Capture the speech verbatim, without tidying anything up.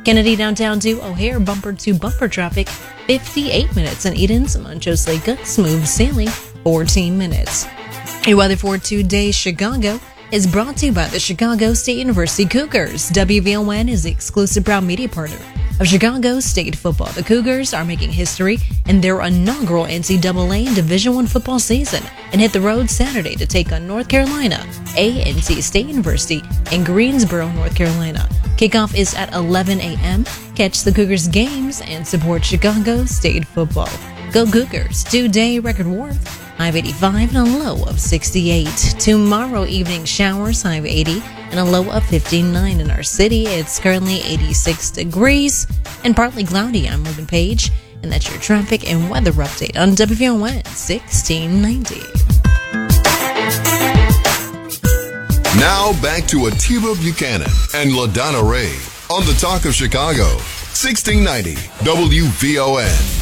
Kennedy downtown to O'Hare, bumper to bumper traffic, fifty-eight minutes. And Eden's Montrose Lake Good, smooth sailing, fourteen minutes. Your weather for today, Chicago, is brought to you by the Chicago State University Cougars. W V O N is the exclusive proud media partner of Chicago State football. The Cougars are making history in their inaugural N C double A Division I football season and hit the road Saturday to take on North Carolina A and T State University in Greensboro, North Carolina. Kickoff is at eleven a.m. Catch the Cougars games and support Chicago State football. Go Cougars! Today, record warmth, high of eighty-five and a low of sixty-eight. Tomorrow evening showers, high of eighty and a low of fifty-nine in our city. It's currently eighty-six degrees and partly cloudy. I'm Morgan Page, and that's your traffic and weather update on W V O N sixteen ninety. Now back to Atiba Buchanan and LaDonna Ray on the Talk of Chicago, sixteen ninety W V O N.